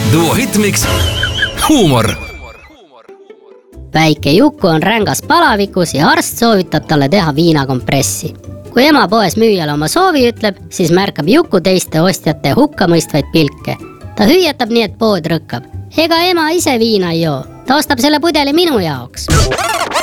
Duo Hitmix huumor. Väike Juku on rängas palavikus ja arst soovitab talle teha viinakompressi. Kui ema poes müüjale oma soovi ütleb, siis märkab Juku teiste ostjate hukkamõistvaid pilke. Ta hüüatab nii, et pood rõkkab. Ega ema ise viina ei joo, ta ostab selle pudeli minu jaoks.